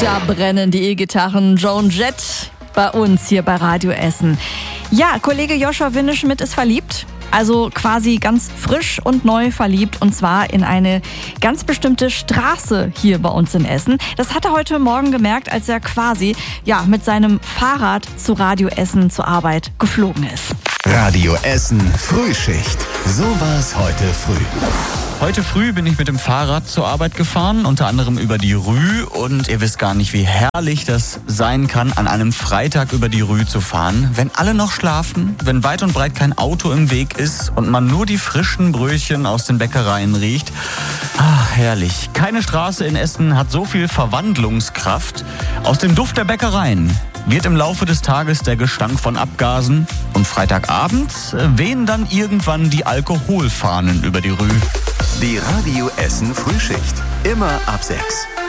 Da brennen die E-Gitarren. Joan Jett bei uns hier bei Radio Essen. Ja, Kollege Joshua Winneschmidt ist verliebt. Also quasi ganz frisch und neu verliebt, und zwar in eine ganz bestimmte Straße hier bei uns in Essen. Das hat er heute Morgen gemerkt, als er quasi mit seinem Fahrrad zu Radio Essen zur Arbeit geflogen ist. Radio Essen Frühschicht. So war's heute früh. Heute früh bin ich mit dem Fahrrad zur Arbeit gefahren, unter anderem über die Rü, und ihr wisst gar nicht, wie herrlich das sein kann, an einem Freitag über die Rü zu fahren, wenn alle noch schlafen, wenn weit und breit kein Auto im Weg ist und man nur die frischen Brötchen aus den Bäckereien riecht. Ach, herrlich. Keine Straße in Essen hat so viel Verwandlungskraft. Aus dem Duft der Bäckereien wird im Laufe des Tages der Gestank von Abgasen, und Freitagabend wehen dann irgendwann die Alkoholfahnen über die Rü. Die Radio Essen Frühschicht. Immer ab 6.